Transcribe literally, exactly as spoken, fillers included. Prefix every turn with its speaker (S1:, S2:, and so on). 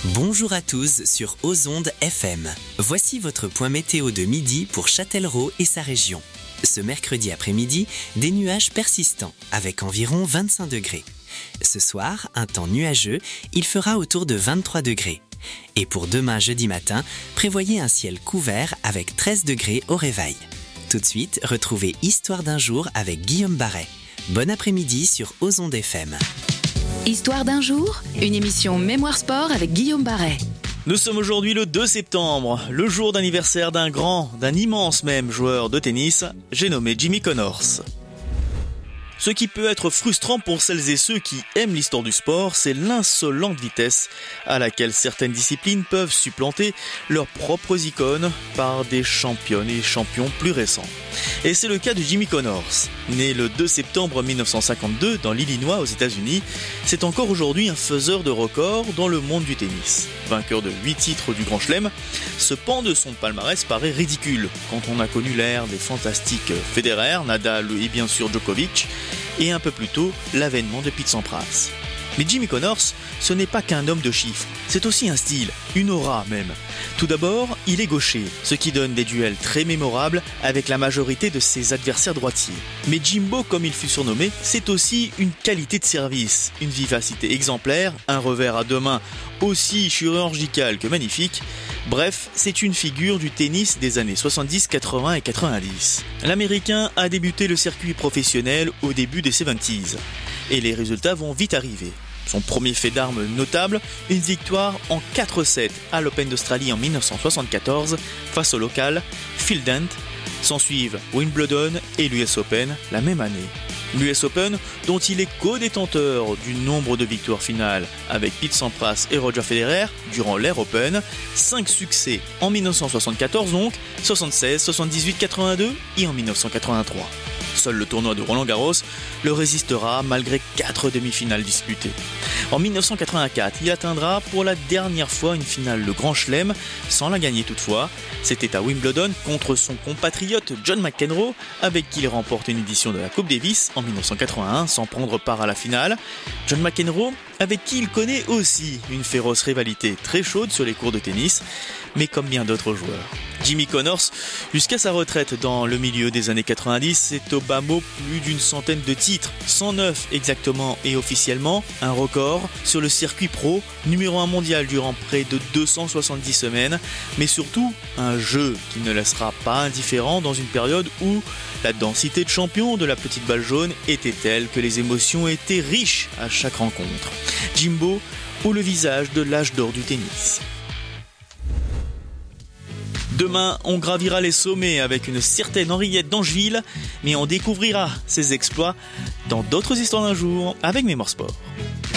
S1: Bonjour à tous sur Ozonde F M. Voici votre point météo de midi pour Châtellerault et sa région. Ce mercredi après-midi, des nuages persistants avec environ vingt-cinq degrés. Ce soir, un temps nuageux, il fera autour de vingt-trois degrés. Et pour demain jeudi matin, prévoyez un ciel couvert avec treize degrés au réveil. Tout de suite, retrouvez Histoire d'un jour avec Guillaume Barret. Bon après-midi sur Ozonde F M.
S2: Histoire d'un jour, une émission Mémoire Sport avec Guillaume Barret.
S3: Nous sommes aujourd'hui le deux septembre, le jour d'anniversaire d'un grand, d'un immense même joueur de tennis, j'ai nommé Jimmy Connors. Ce qui peut être frustrant pour celles et ceux qui aiment l'histoire du sport, c'est l'insolente vitesse à laquelle certaines disciplines peuvent supplanter leurs propres icônes par des championnes et champions plus récents. Et c'est le cas de Jimmy Connors. Né le deux septembre mille neuf cent cinquante-deux dans l'Illinois aux États-Unis, c'est encore aujourd'hui un faiseur de records dans le monde du tennis. Vainqueur de huit titres du Grand Chelem, ce pan de son palmarès paraît ridicule quand on a connu l'ère des fantastiques Federer, Nadal et bien sûr Djokovic, et un peu plus tôt l'avènement de Pete Sampras. Mais Jimmy Connors, ce n'est pas qu'un homme de chiffres, c'est aussi un style, une aura même. Tout d'abord, il est gaucher, ce qui donne des duels très mémorables avec la majorité de ses adversaires droitiers. Mais Jimbo, comme il fut surnommé, c'est aussi une qualité de service, une vivacité exemplaire, un revers à deux mains aussi chirurgical que magnifique. Bref, c'est une figure du tennis des années soixante-dix, quatre-vingts et quatre-vingt-dix. L'Américain a débuté le circuit professionnel au début des soixante-dix, et les résultats vont vite arriver. Son premier fait d'armes notable, une victoire en quatre sept à l'Open d'Australie en mille neuf cent soixante-quatorze face au local Phil Dent. S'ensuivent Wimbledon et l'U S Open la même année. L'U S Open, dont il est co-détenteur du nombre de victoires finales avec Pete Sampras et Roger Federer durant l'ère Open, cinq succès en mille neuf cent soixante-quatorze donc, soixante-seize, soixante-dix-huit, quatre-vingt-deux et en mille neuf cent quatre-vingt-trois. Seul le tournoi de Roland-Garros le résistera malgré quatre demi-finales disputées. En mille neuf cent quatre-vingt-quatre, il atteindra pour la dernière fois une finale le Grand Chelem, sans la gagner toutefois. C'était à Wimbledon contre son compatriote John McEnroe, avec qui il remporte une édition de la Coupe Davis en mille neuf cent quatre-vingt-un sans prendre part à la finale. John McEnroe, avec qui il connaît aussi une féroce rivalité très chaude sur les courts de tennis, mais comme bien d'autres joueurs. Jimmy Connors, jusqu'à sa retraite dans le milieu des années quatre-vingt-dix, c'est au bas mot plus d'une centaine de titres, cent neuf exactement et officiellement, un record sur le circuit pro, numéro un mondial durant près de deux cent soixante-dix semaines, mais surtout un jeu qui ne laissera pas indifférent dans une période où la densité de champions de la petite balle jaune était telle que les émotions étaient riches à chaque rencontre. Jimbo, ou le visage de l'âge d'or du tennis. Demain, on gravira les sommets avec une certaine Henriette d'Angeville, mais on découvrira ses exploits dans d'autres histoires d'un jour avec Mémoire Sport.